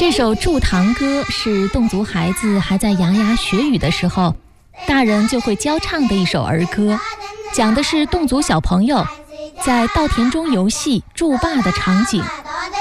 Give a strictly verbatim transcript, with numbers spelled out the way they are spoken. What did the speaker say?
这首《祝堂歌》是侗族孩子还在牙牙学语的时候，大人就会教唱的一首儿歌，讲的是侗族小朋友在稻田中游戏筑坝的场景。